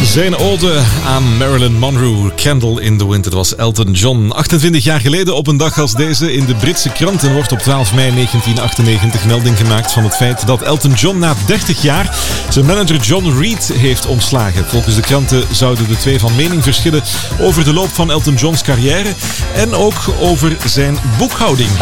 Zijn ode aan Marilyn Monroe, Candle in the Wind. Het was Elton John. 28 jaar geleden op een dag als deze in de Britse kranten wordt op 12 mei 1998 melding gemaakt van het feit dat Elton John na 30 jaar zijn manager John Reid heeft ontslagen. Volgens de kranten zouden de twee van mening verschillen over de loop van Elton John's carrière en ook over zijn boekhouding.